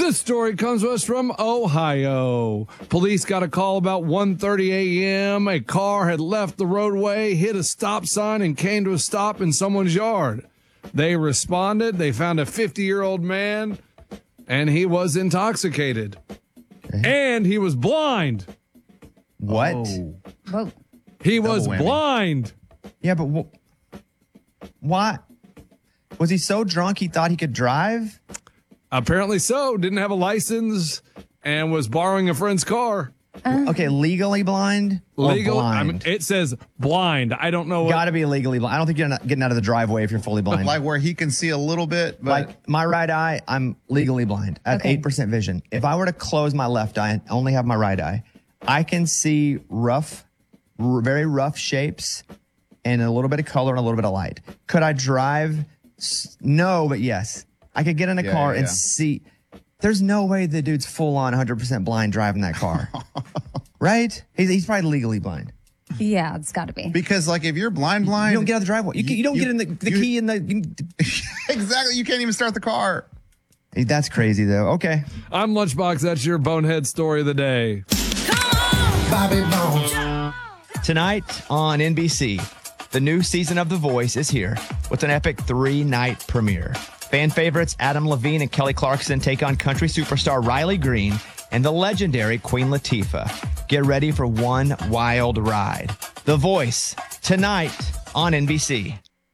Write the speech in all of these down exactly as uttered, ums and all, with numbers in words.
This story comes to us from Ohio. Police got a call about one thirty a.m. A car had left the roadway, hit a stop sign, and came to a stop in someone's yard. They responded. They found a fifty-year-old man, and he was intoxicated. Okay. And he was blind. What? Oh. Whoa. He Double was whammy. blind. Yeah, but wh- why? Was he so drunk he thought he could drive? Apparently so. Didn't have a license and was borrowing a friend's car. Uh, Okay, legally blind or Legal. I blind? mean, it says blind. I don't know. What, Got to be legally blind. I don't think you're not getting out of the driveway if you're fully blind. Like where he can see a little bit, but Like my right eye, I'm legally blind. I have Okay. eight percent vision. If I were to close my left eye and only have my right eye, I can see rough, r- very rough shapes and a little bit of color and a little bit of light. Could I drive? S- No, but yes. I could get in a Yeah, car yeah, and yeah. see. There's no way the dude's full on one hundred percent blind driving that car. Right? He's, he's probably legally blind. Yeah, it's got to be. because like if you're blind, blind, You don't get out of the driveway. You, can- you don't you- get in the, the you- key in the. You, exactly. You can't even start the car. that's crazy, though. Okay. I'm Lunchbox. That's your bonehead story of the day. Bobby Bones. Tonight on N B C, the new season of The Voice is here with an epic three-night premiere. Fan favorites Adam Levine and Kelly Clarkson take on country superstar Riley Green and the legendary Queen Latifah. Get ready for one wild ride. The Voice, tonight on N B C.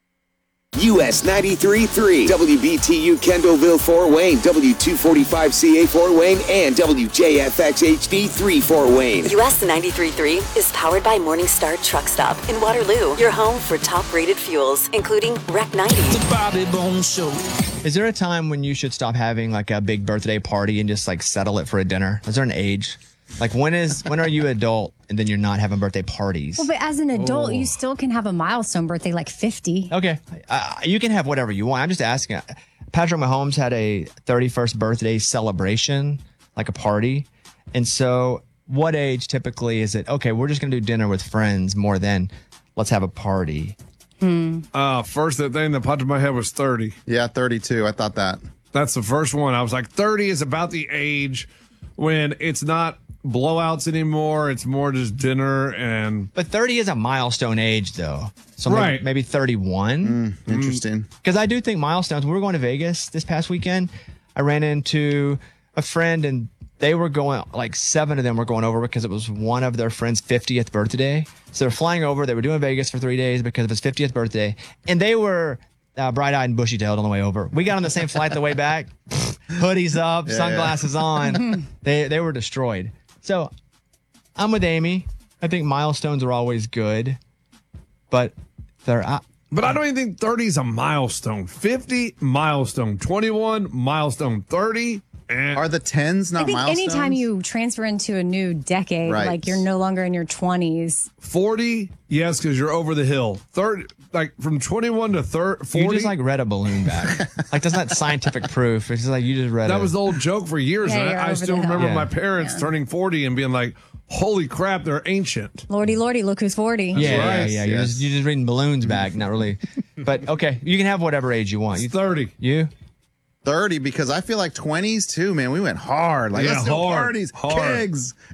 U S ninety-three point three, W B T U Kendallville Fort Wayne, W two forty-five C A Fort Wayne, and W J F X H D three Fort Wayne. U S ninety-three point three is powered by Morningstar Truck Stop in Waterloo, your home for top-rated fuels, including Rec ninety. The Bobby Bones Show. Is there a time when you should stop having like a big birthday party and just like settle it for a dinner? Is there an age? Like when is when are you adult and then you're not having birthday parties? Well, but as an adult, Oh. you still can have a milestone birthday like fifty. Okay. Uh, you can have whatever you want. I'm just asking. Patrick Mahomes had a thirty-first birthday celebration, like a party. And so what age typically is it? Okay, we're just going to do dinner with friends more than let's have a party. Uh, first thing that popped in my head was thirty. Yeah, thirty-two. I thought that. That's the first one. I was like, thirty is about the age when it's not blowouts anymore. It's more just dinner and But thirty is a milestone age, though. So maybe, Right. maybe thirty-one. Interesting. Because I do think milestones. When we were going to Vegas this past weekend, I ran into a friend and they were going, like seven of them were going over because it was one of their friend's fiftieth birthday. So they're flying over. They were doing Vegas for three days because of his fiftieth birthday. And they were uh, bright-eyed and bushy-tailed on the way over. We got on the same flight the way back. Hoodies up, sunglasses on. They, they were destroyed. So I'm with Amy. I think milestones are always good. But they're... Uh, But I don't even think thirty is a milestone. fifty, milestone. twenty-one, milestone. thirty, and Are the tens not I think milestones? anytime you transfer into a new decade, Right. like you're no longer in your twenties. forty, yes, because you're over the hill. thirty, like from twenty-one to thirty, You forty. just like read a balloon back. Like that's not scientific proof. It's just like you just read that it. was the old joke for years. Yeah, and you're I, I over still the hill. remember Yeah. my parents Yeah. turning forty and being like, holy crap, they're ancient. Lordy, lordy, look who's forty. yeah, yeah, right. yeah. You're Yes. just you're just reading balloons back, not really. But okay, you can have whatever age you want. You, It's thirty. you? thirty because I feel like twenties too, man. We went hard. Like Yeah, let's do hard, parties, hard. kegs.